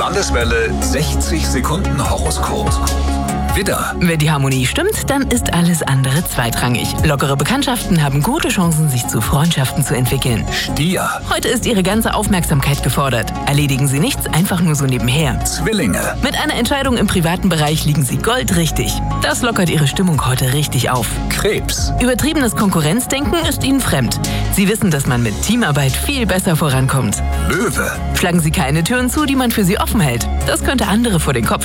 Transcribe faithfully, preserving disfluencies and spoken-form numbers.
Landeswelle sechzig Sekunden Horoskop. Widder. Wenn die Harmonie stimmt, dann ist alles andere zweitrangig. Lockere Bekanntschaften haben gute Chancen, sich zu Freundschaften zu entwickeln. Stier. Heute ist Ihre ganze Aufmerksamkeit gefordert. Erledigen Sie nichts einfach nur so nebenher. Zwillinge. Mit einer Entscheidung im privaten Bereich liegen Sie goldrichtig. Das lockert Ihre Stimmung heute richtig auf. Krebs. Übertriebenes Konkurrenzdenken ist Ihnen fremd. Sie wissen, dass man mit Teamarbeit viel besser vorankommt. Löwe. Schlagen Sie keine Türen zu, die man für Sie offen hält. Das könnte andere vor den Kopf